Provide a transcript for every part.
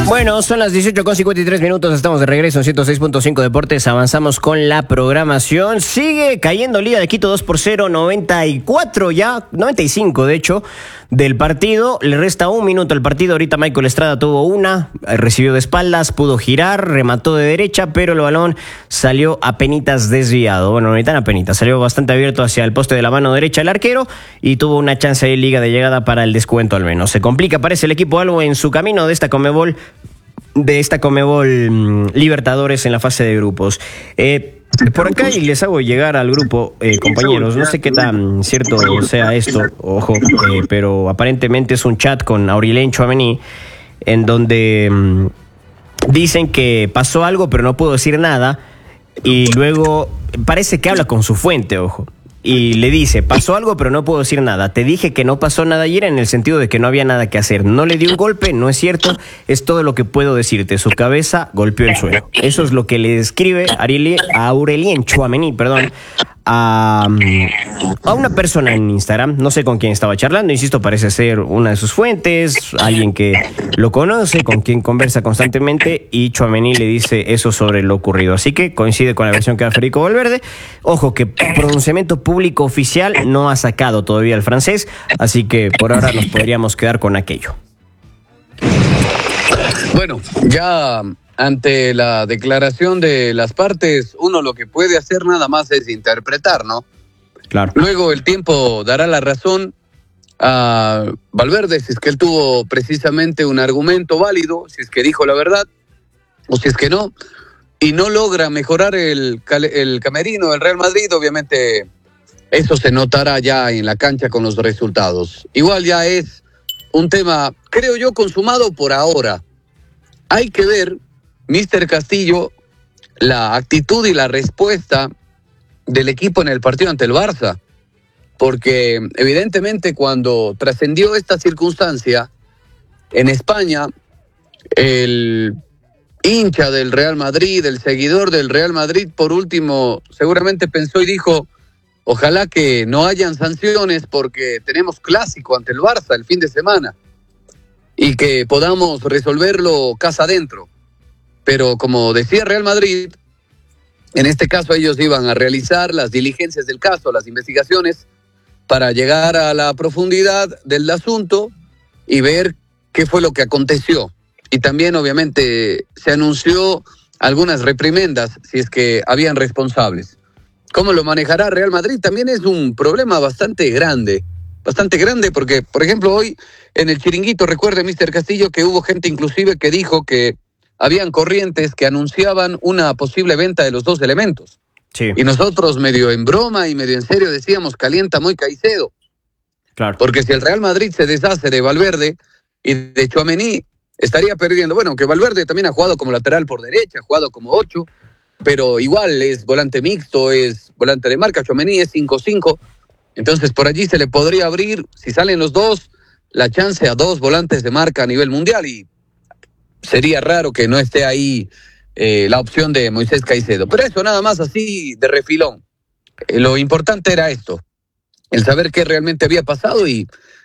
Bueno, son las 18:53, estamos de regreso en 106.5 Deportes, avanzamos con la programación, sigue cayendo Liga de Quito 2-0, 94 ya, 95 de hecho, del partido, le resta un minuto al partido, ahorita Michael Estrada tuvo una, recibió de espaldas, pudo girar, remató de derecha, pero el balón salió apenitas desviado, bueno, no tan apenitas, salió bastante abierto hacia el poste de la mano derecha el arquero y tuvo una chance de Liga de llegada para el descuento al menos. Se complica, parece el equipo algo en su camino de esta Conmebol Libertadores en la fase de grupos. Por acá y les hago llegar al grupo, compañeros, no sé qué tan cierto sea esto, ojo, pero aparentemente es un chat con Aurelien Tchouaméni en donde dicen que pasó algo pero no puedo decir nada y luego parece que habla con su fuente, ojo. Y le dice, pasó algo pero no puedo decir nada. Te dije que no pasó nada ayer en el sentido de que no había nada que hacer. No le di un golpe, no es cierto, es todo lo que puedo decirte. Su cabeza golpeó el suelo. Eso es lo que le escribe Aurelien Tchouaméni, a una persona en Instagram. No sé con quién estaba charlando, insisto, parece ser una de sus fuentes, alguien que lo conoce, con quien conversa constantemente, y Tchouaméni le dice eso sobre lo ocurrido. Así que coincide con la versión que da Federico Valverde. Ojo que pronunciamiento público oficial no ha sacado todavía el francés, así que por ahora nos podríamos quedar con aquello. Bueno, ya ante la declaración de las partes, uno lo que puede hacer nada más es interpretar, ¿no? Claro. Luego el tiempo dará la razón a Valverde si es que él tuvo precisamente un argumento válido, si es que dijo la verdad o si es que no, y no logra mejorar el camerino del Real Madrid, obviamente eso se notará ya en la cancha con los resultados. Igual ya es un tema, creo yo, consumado por ahora. Hay que ver, Mr. Castillo, la actitud y la respuesta del equipo en el partido ante el Barça, porque evidentemente cuando trascendió esta circunstancia en España, el hincha del Real Madrid, el seguidor del Real Madrid, por último, seguramente pensó y dijo, ojalá que no hayan sanciones porque tenemos clásico ante el Barça el fin de semana y que podamos resolverlo casa adentro. Pero como decía Real Madrid, en este caso ellos iban a realizar las diligencias del caso, las investigaciones, para llegar a la profundidad del asunto y ver qué fue lo que aconteció. Y también obviamente se anunció algunas reprimendas si es que habían responsables. ¿Cómo lo manejará Real Madrid? También es un problema bastante grande porque, por ejemplo, hoy en el Chiringuito, recuerde, Mr. Castillo, que hubo gente inclusive que dijo que habían corrientes que anunciaban una posible venta de los dos elementos. Sí. Y nosotros medio en broma y medio en serio decíamos, calienta muy Caicedo. Claro. Porque si el Real Madrid se deshace de Valverde y de Tchouaméni, estaría perdiendo. Bueno, aunque Valverde también ha jugado como lateral por derecha, ha jugado como 8, pero igual es volante mixto, es volante de marca. Tchouaméni es 5-5. Entonces por allí se le podría abrir, si salen los dos, la chance a 2 volantes de marca a nivel mundial, y sería raro que no esté ahí la opción de Moisés Caicedo. Pero eso nada más así de refilón. Lo importante era esto, el saber qué realmente había pasado, y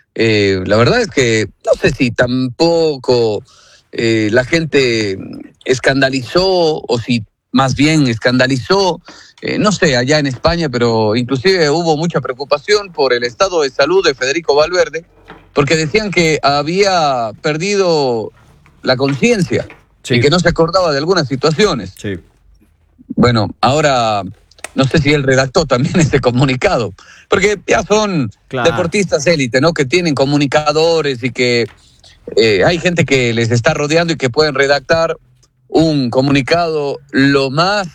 la verdad es que no sé si tampoco la gente escandalizó o si más bien escandalizó, no sé, allá en España, pero inclusive hubo mucha preocupación por el estado de salud de Federico Valverde, porque decían que había perdido la conciencia, sí, y que no se acordaba de algunas situaciones. Sí. Bueno, ahora no sé si él redactó también ese comunicado, porque ya son deportistas élite, ¿no? Que tienen comunicadores y que hay gente que les está rodeando y que pueden redactar un comunicado lo más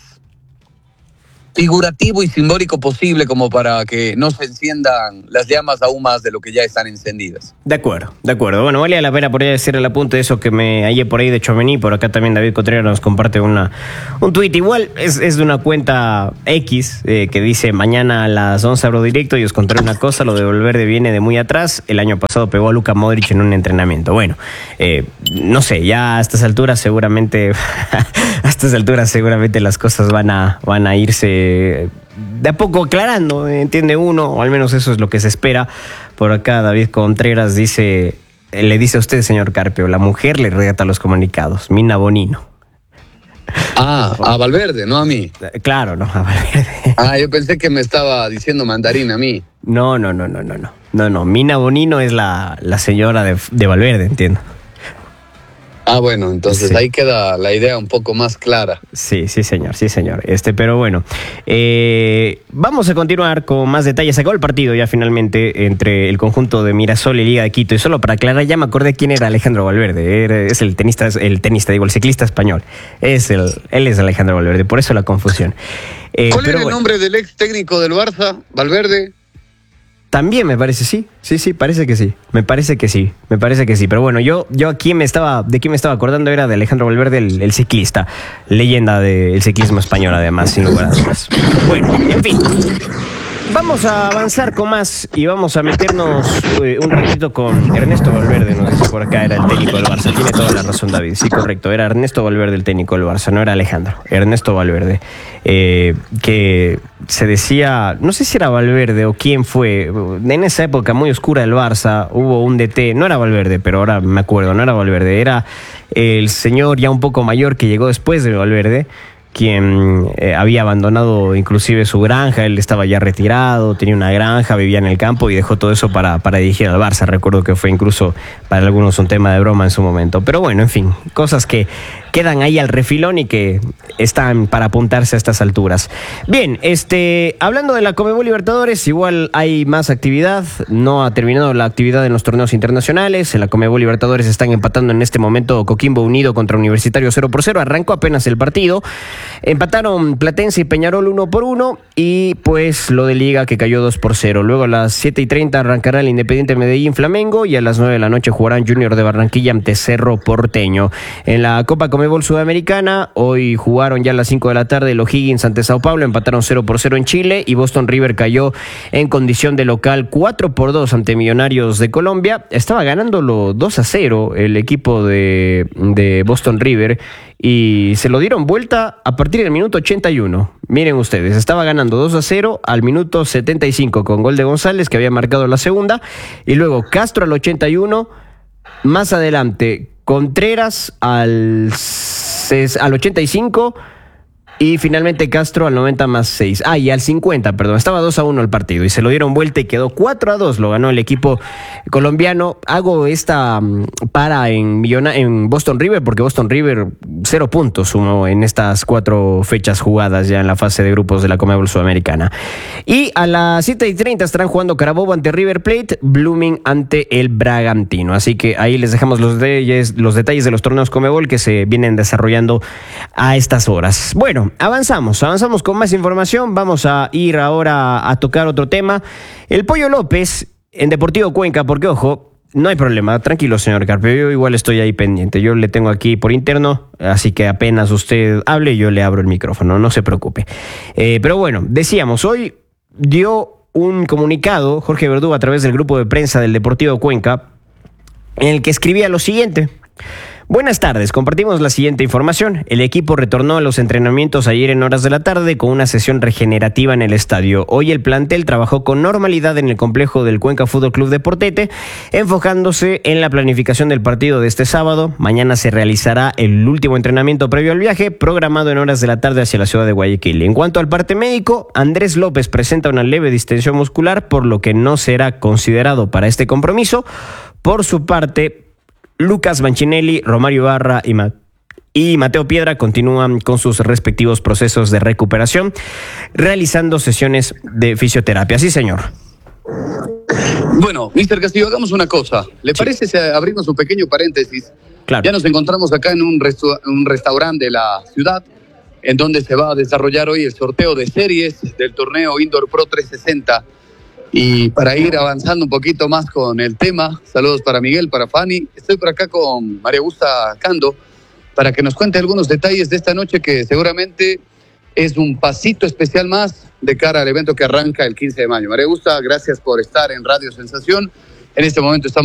figurativo y simbólico posible, como para que no se enciendan las llamas aún más de lo que ya están encendidas. De acuerdo. Bueno, valía la pena por ahí decir el apunte de eso que me hallé por ahí de Tchouaméni. Por acá también David Contreras nos comparte un tuit. Igual es de una cuenta X que dice: mañana a las 11 abro directo y os contaré una cosa, lo de Valverde viene de muy atrás. El año pasado pegó a Luka Modric en un entrenamiento. Bueno, no sé, ya a estas alturas seguramente las cosas van a irse de a poco aclarando, entiende uno, o al menos eso es lo que se espera. Por acá David Contreras dice: le dice a usted, señor Carpio, la mujer le redacta los comunicados, Mina Bonino. A Valverde, no a mí. Claro, no, a Valverde. Yo pensé que me estaba diciendo mandarín a mí. No, Mina Bonino es la señora de Valverde, entiendo. Bueno, entonces sí. Ahí queda la idea un poco más clara. Sí, señor. Pero bueno, vamos a continuar con más detalles. Se acabó el partido ya finalmente entre el conjunto de Mirasol y Liga de Quito. Y solo para aclarar, ya me acordé quién era Alejandro Valverde. Es el ciclista español. Él es Alejandro Valverde, por eso la confusión. ¿Cuál era el nombre del ex técnico del Barça, Valverde? También me parece, sí, parece que sí. Me parece que sí. Pero bueno, yo de quién me estaba acordando era de Alejandro Valverde, el ciclista, leyenda del ciclismo español, además, sin lugar a dudas. Bueno, en fin. Vamos a avanzar con más y vamos a meternos un ratito con Ernesto Valverde, nos dice por acá, era el técnico del Barça. Tiene toda la razón, David, sí, correcto, era Ernesto Valverde el técnico del Barça, no era Alejandro, Ernesto Valverde, que se decía, no sé si era Valverde o quién fue, en esa época muy oscura del Barça hubo un DT, no era Valverde, pero ahora me acuerdo, no era Valverde, era el señor ya un poco mayor que llegó después de Valverde, quien había abandonado inclusive su granja, él estaba ya retirado, tenía una granja, vivía en el campo y dejó todo eso para dirigir al Barça. Recuerdo que fue incluso para algunos un tema de broma en su momento. Pero bueno, en fin, cosas que quedan ahí al refilón y que están para apuntarse a estas alturas. Bien, hablando de la Conmebol Libertadores, igual hay más actividad, no ha terminado la actividad en los torneos internacionales. En la Conmebol Libertadores están empatando en este momento Coquimbo Unido contra Universitario 0-0, arrancó apenas el partido. Empataron Platense y Peñarol 1-1 y pues lo de Liga que cayó 2-0. Luego a las 7:30 arrancará el Independiente Medellín Flamengo y a las 9 de la noche jugarán Junior de Barranquilla ante Cerro Porteño. En la Copa Conmebol Sudamericana, hoy jugaron ya a las 5 de la tarde los O'Higgins ante Sao Paulo, empataron 0-0 en Chile y Boston River cayó en condición de local 4-2 ante Millonarios de Colombia. Estaba ganándolo 2-0 el equipo de Boston River y se lo dieron vuelta a partir del minuto 81. Miren ustedes, estaba ganando 2-0 al minuto 75 con gol de González, que había marcado la segunda, y luego Castro al 81, más adelante Contreras al 85 y finalmente Castro al 90+6. Y al 50, perdón, estaba 2-1 el partido y se lo dieron vuelta y quedó 4-2, lo ganó el equipo colombiano. Hago esta para en Boston River porque Boston River 0 puntos sumó en estas 4 fechas jugadas ya en la fase de grupos de la Conmebol Sudamericana. Y a las 7:30 estarán jugando Carabobo ante River Plate, Blooming ante el Bragantino. Así que ahí les dejamos los detalles de los torneos Conmebol que se vienen desarrollando a estas horas. Bueno, avanzamos con más información. Vamos a ir ahora a tocar otro tema. El Pollo López en Deportivo Cuenca, porque ojo, no hay problema, tranquilo señor Carpio, yo igual estoy ahí pendiente, yo le tengo aquí por interno, así que apenas usted hable yo le abro el micrófono, no se preocupe. Pero bueno, decíamos, hoy dio un comunicado Jorge Verdú a través del grupo de prensa del Deportivo Cuenca, en el que escribía lo siguiente: buenas tardes, compartimos la siguiente información. El equipo retornó a los entrenamientos ayer en horas de la tarde con una sesión regenerativa en el estadio. Hoy el plantel trabajó con normalidad en el complejo del Cuenca Fútbol Club de Portete, enfocándose en la planificación del partido de este sábado. Mañana se realizará el último entrenamiento previo al viaje, programado en horas de la tarde hacia la ciudad de Guayaquil. En cuanto al parte médico, Andrés López presenta una leve distensión muscular, por lo que no será considerado para este compromiso. Por su parte, Lucas Banchinelli, Romario Ibarra y Mateo Piedra continúan con sus respectivos procesos de recuperación, realizando sesiones de fisioterapia. Sí, señor. Bueno, Mr. Castillo, hagamos una cosa. ¿Le parece si abrimos un pequeño paréntesis? Claro. Ya nos encontramos acá en un restaurante de la ciudad, en donde se va a desarrollar hoy el sorteo de series del torneo Indoor Pro 360. Y para ir avanzando un poquito más con el tema, saludos para Miguel, para Fanny. Estoy por acá con María Augusta Cando para que nos cuente algunos detalles de esta noche que seguramente es un pasito especial más de cara al evento que arranca el 15 de mayo. María Augusta, gracias por estar en Radio Sensación. En este momento estamos